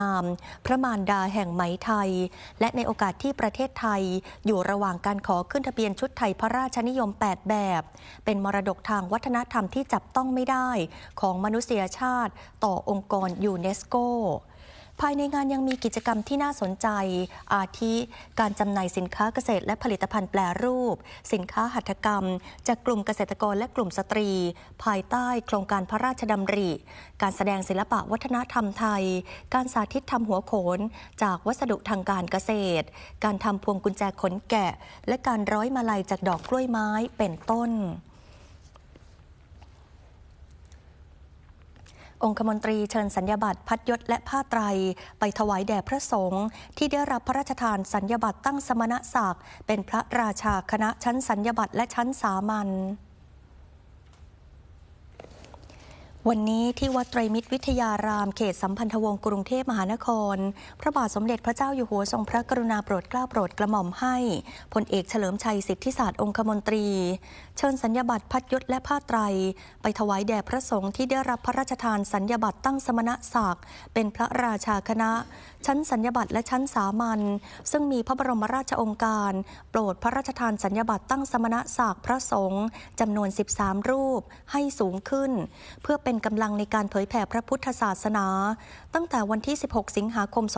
พระมารดาแห่งไหมไทยและในโอกาสที่ประเทศไทยอยู่ระหว่างการขอขึ้นทะเบียนชุดไทยพระราชนิยม8แบบเป็นมรดกทางวัฒนธรรมที่จับต้องไม่ได้ของมนุษยชาติต่อองค์กรยูเนสโกภายในงานยังมีกิจกรรมที่น่าสนใจอาทิการจำหน่ายสินค้าเกษตรและผลิตภัณฑ์แปรรูปสินค้าหัตถกรรมจากกลุ่มเกษตรกรและกลุ่มสตรีภายใต้โครงการพระราชดำริการแสดงศิลปะวัฒนธรรมไทยการสาธิตทำหัวโขนจากวัสดุทางการเกษตรการทำพวงกุญแจขนแกะและการร้อยมาลัยจากดอกกล้วยไม้เป็นต้นองคมนตรีเชิญสัญญบัตรพัดยศและผ้าไตรไปถวายแด่พระสงฆ์ที่ได้รับพระราชทานสัญญบัตรตั้งสมณศักดิ์เป็นพระราชาคณะชั้นสัญญบัตรและชั้นสามัญวันนี้ที่วัดไตรมิตรวิทยารามเขตสัมพันธวงศ์กรุงเทพมหานครพระบาทสมเด็จพระเจ้าอยู่หัวทรงพระกรุณาโปรดเกล้าโปรดกระหม่อมให้พลเอกเฉลิมชัยสิทธิศาสตร์องคมนตรีเชิญสัญญบัตรพัดยศและผ้าไตรไปถวายแด่พระสงฆ์ที่ได้รับพระราชทานสัญญบัตรตั้งสมณศักดิ์เป็นพระราชาคณะชั้นสัญญบัตรและชั้นสามัญซึ่งมีพระบรมราชโองการโปรดพระราชทานสัญญบัตรตั้งสมณศักดิ์พระสงฆ์จำนวน13รูปให้สูงขึ้นเพื่อเป็นกำลังในการเผยแผ่พระพุทธศาสนาตั้งแต่วันที่16สิงหาคม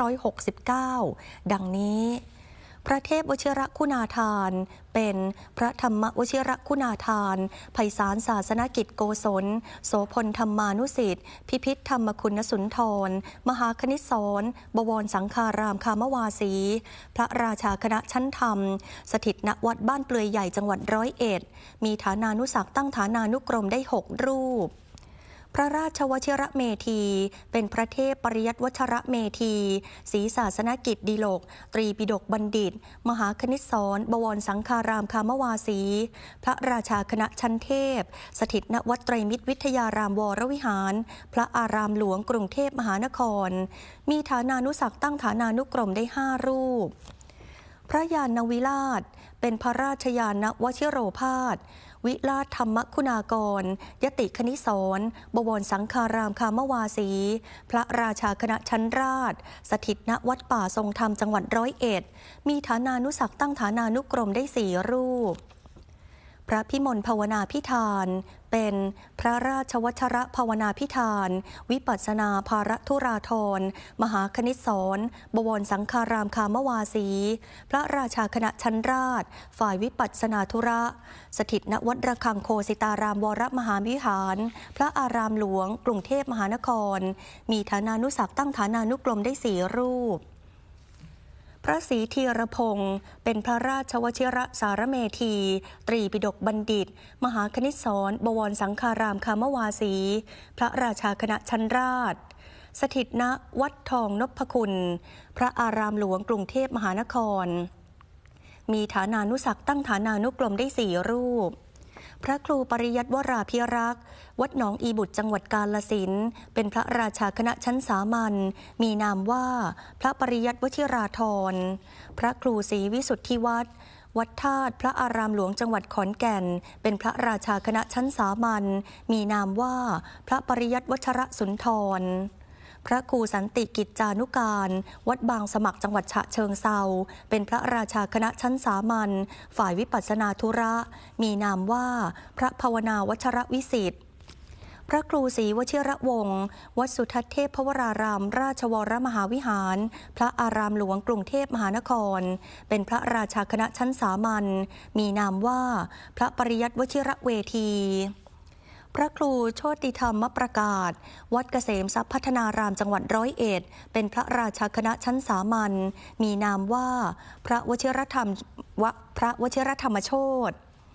2569ดังนี้พระเทพวชิรคุณาทานเป็นพระธรรมวชิรคุณาทานไพศาลศาสนกิจโกศลโสพลธรรมานุสิทธิ์พิพิธธรรมคุณสุนทรมหาคณิศรบวรสังฆารามคามวาสีพระราชาคณะชั้นธรรมสถิตณวัดบ้านเปลือยใหญ่จังหวัด101มีฐานานุศักดิ์ตั้งฐานานุกรมได้6รูปพระราชวชิรเมธีเป็นพระเทพปริยัติวชรเมธีศรีศาสนกิจดิโลกตรีปิฎกบัณฑิตมหาคณิศรบวรสังฆารามคามวาสีพระราชาคณะชั้นเทพสถิตณวัดไตรมิตรวิทยารามวรวิหารพระอารามหลวงกรุงเทพมหานครมีฐานานุศักดิ์ตั้งฐานานุกรมได้5รูปพระยานวิราชเป็นพระราชยานวชิโรภาสวิลาศธรรมคุณากรยติคณิศรบวรสังฆารามคามวาสีพระราชาคณะชั้นราชสถิตณวัดป่าทรงธรรมจังหวัด101มีฐานานุศักดิ์ตั้งฐานานุกรมได้4รูปพระพิมลภาวนาพิธานเป็นพระราชวัชระภาวนาพิธานวิปัสสนาภารทุราธรมหาคณิศรบวรสังฆารามคามวาสีพระราชาคณะชั้นราชฝ่ายวิปัสสนาธุระสถิตณวัดระฆังโคสิตารามวรมหาวิหารพระอารามหลวงกรุงเทพมหานครมีฐานานุศักดิ์ตั้งฐานานุกรมได้4รูปพระศรีธีรพงศ์เป็นพระราชวชิรสารเมธีตรีปิฎกบัณฑิตมหาคณิศรบวรสังฆารามคามวาสีพระราชาคณะชั้นราชสถิตณวัดทองนพคุณพระอารามหลวงกรุงเทพมหานครมีฐานานุศักดิ์ตั้งฐานานุกรมได้4รูปพระครูปริยัติวราภิรักษ์วัดหนองอีบุตรจังหวัดกาฬสินธุ์เป็นพระราชาคณะชั้นสามัญมีนามว่าพระปริยัติวชิราธรพระครูศรีวิสุทธิวัดวัดธาตุพระอารามหลวงจังหวัดขอนแก่นเป็นพระราชาคณะชั้นสามัญมีนามว่าพระปริยัติวชรสุนทรพระครูสันติกิจจานุการวัดบางสมัครจังหวัดฉะเชิงเทราเป็นพระราชาคณะชั้นสามัญฝ่ายวิปัสสนาธุระมีนามว่าพระภาวนาวัชรวิสิทธิ์พระครูศรีวชิรวงศ์วัดสุทัศน์เทพวรารามราชวรมหาวิหารพระอารามหลวงกรุงเทพมหานครเป็นพระราชาคณะชั้นสามัญมีนามว่าพระปริยัติวชิรเวทีพระครูโชติธรรมประกาศวัดเกษมทรัพย์พัฒนารามจังหวัด101เป็นพระราชาคณะชั้นสามัญมีนามว่าพระวชิรธรรมโชติ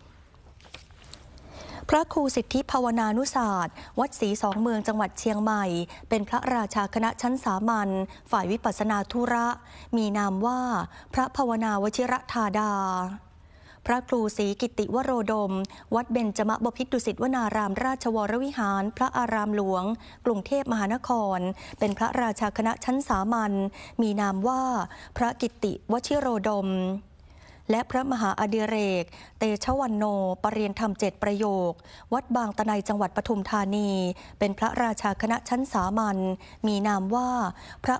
พระครูสิทธิภาวนานุศาสตร์วัดศรีสองเมืองจังหวัดเชียงใหม่เป็นพระราชาคณะชั้นสามัญฝ่ายวิปัสสนาธุระมีนามว่าพระภาวนาวชิรธาดาพระครูศรีกิติวโรดมวัดเบญจมบพิตรดุสิตวนารามราชวรวิหารพระอารามหลวงกรุงเทพมหานครเป็นพระราชาคณะชั้นสามัญมีนามว่าพระกิติวชิโรดม และพระมหาอดิเรกเตชะวันโนปรริยนธรรม7ประโยควัดบางตะไนจังหวัดปทุมธานีเป็นพระราชาคณะชั้นสามัญมีนามว่าพระ